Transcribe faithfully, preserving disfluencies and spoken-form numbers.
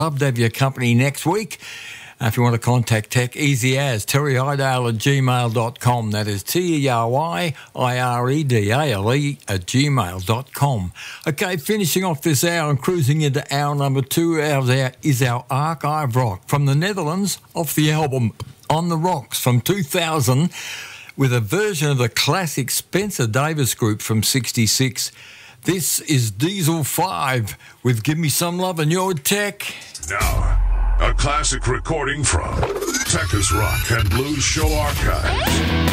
Love to have your company next week. Uh, if you want to contact Tech, easy as Terry Idale at gmail dot com. That is T E R Y I R E D A L E at gmail dot com. Okay, finishing off this hour and cruising into hour number two hours our, is our Archive Rock from the Netherlands off the album On the Rocks from two thousand with a version of the classic Spencer Davis Group from sixty-six. This is Diesel five with Give Me Some Love and Your Tech. Now, a classic recording from Tech's Rock and Blues Show Archives.